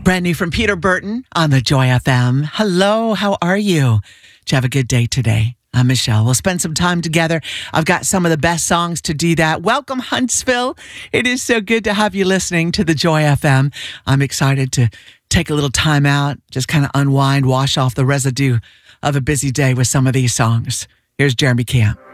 Brand new from Peter Burton on the Joy FM. Hello, how are you? Did you have a good day today? I'm Michelle. We'll spend some time together. I've got some of the best songs to do that. Welcome, Huntsville. It is so good to have you listening to the Joy FM. I'm excited to take a little time out, just kind of unwind, wash off the residue of a busy day with some of these songs. Here's Jeremy Camp.